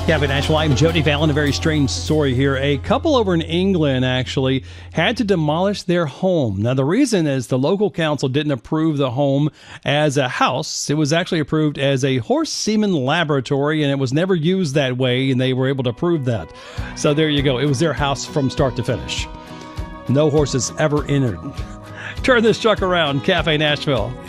Cafe Nashville, I'm Jody Fallon. A very strange story here. A couple over in England actually had to demolish their home. Now, the reason is the local council didn't approve the home as a house. It was actually approved as a horse semen laboratory, and it was never used that way, and they were able to prove that. So there you go. It was their house from start to finish. No horses ever entered. Turn this truck around, Cafe Nashville.